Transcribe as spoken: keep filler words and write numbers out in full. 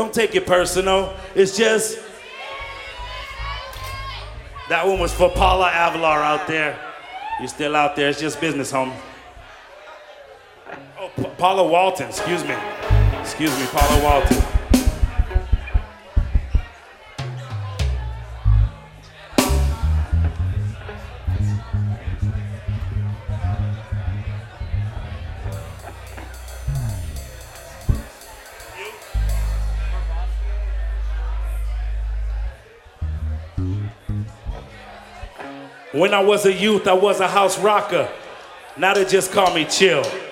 Don't take it personal. It's just... That one was for Paula Avalar out there. You're still out there. It's just business, homie. Oh, Pa- Paula Walton. Excuse me. Excuse me, Paula Walton. When I was a youth, I was a house rocker. Now they just call me Chill.